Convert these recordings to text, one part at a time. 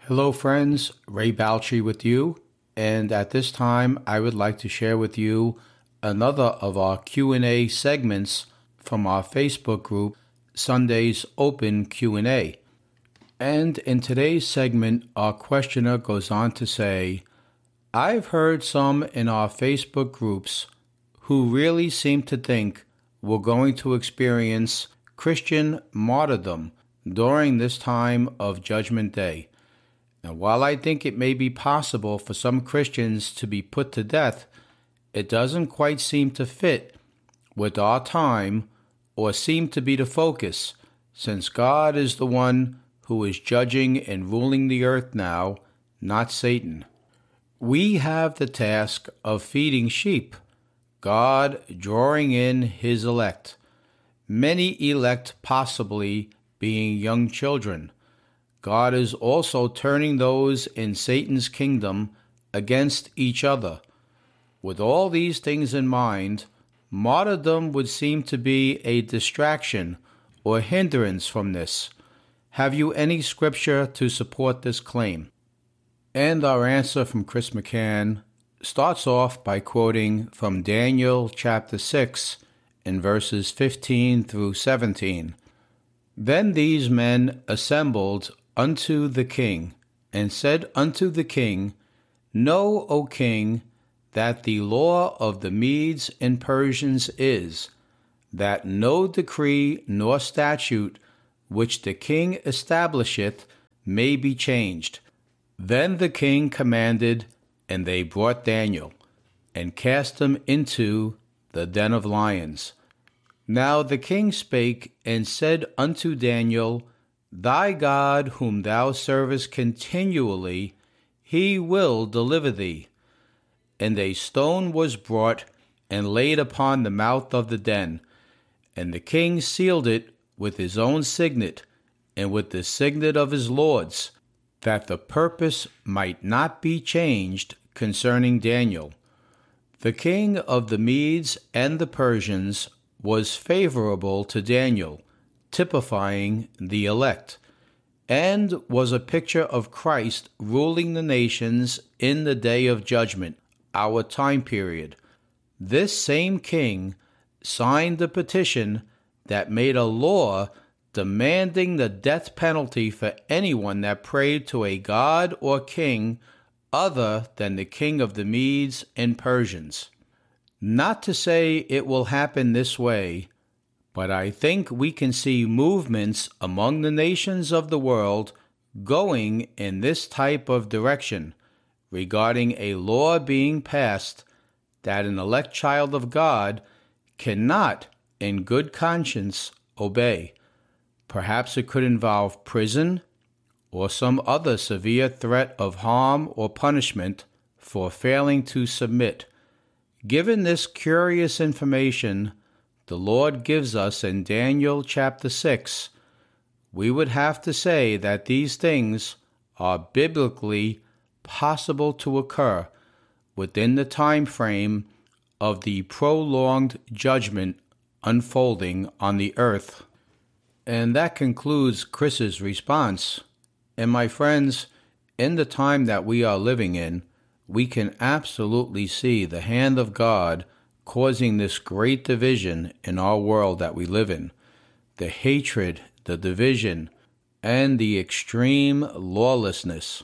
Hello friends, Ray Balchi with you, and at this time I would like to share with you another of our Q&A segments from our Facebook group, Sunday's Open Q&A. And in today's segment, our questioner goes on to say, I've heard some in our Facebook groups who really seem to think we're going to experience Christian martyrdom during this time of Judgment Day. Now, while I think it may be possible for some Christians to be put to death, it doesn't quite seem to fit with our time or seem to be the focus, since God is the one who is judging and ruling the earth now, not Satan. We have the task of feeding sheep, God drawing in His elect, many elect possibly being young children. God is also turning those in Satan's kingdom against each other. With all these things in mind, martyrdom would seem to be a distraction or hindrance from this. Have you any scripture to support this claim? And our answer from Chris McCann starts off by quoting from Daniel chapter 6 in verses 15 through 17. Then these men assembled unto the king, and said unto the king, Know, O king, that the law of the Medes and Persians is, that no decree nor statute which the king establisheth may be changed. Then the king commanded, and they brought Daniel, and cast him into the den of lions. Now the king spake and said unto Daniel, Thy God, whom thou servest continually, he will deliver thee. And a stone was brought and laid upon the mouth of the den, and the king sealed it with his own signet and with the signet of his lords, that the purpose might not be changed concerning Daniel. The king of the Medes and the Persians was favorable to Daniel, typifying the elect, and was a picture of Christ ruling the nations in the day of judgment, our time period. This same king signed the petition that made a law demanding the death penalty for anyone that prayed to a god or king other than the king of the Medes and Persians. Not to say it will happen this way, but I think we can see movements among the nations of the world going in this type of direction regarding a law being passed that an elect child of God cannot, in good conscience, obey. Perhaps it could involve prison or some other severe threat of harm or punishment for failing to submit. Given this curious information the Lord gives us in Daniel chapter 6, we would have to say that these things are biblically possible to occur within the time frame of the prolonged judgment unfolding on the earth. And that concludes Chris's response. And my friends, in the time that we are living in, we can absolutely see the hand of God causing this great division in our world that we live in. The hatred, the division, and the extreme lawlessness.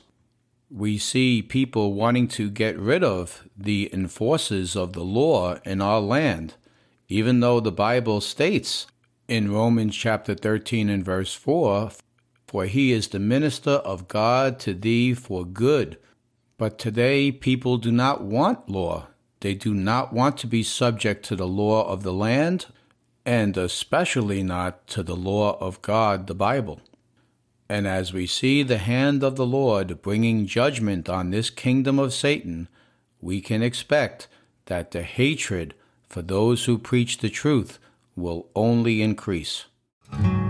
We see people wanting to get rid of the enforcers of the law in our land, even though the Bible states in Romans chapter 13 and verse 4, For he is the minister of God to thee for good. But today people do not want law. They do not want to be subject to the law of the land, and especially not to the law of God, the Bible. And as we see the hand of the Lord bringing judgment on this kingdom of Satan, we can expect that the hatred for those who preach the truth will only increase.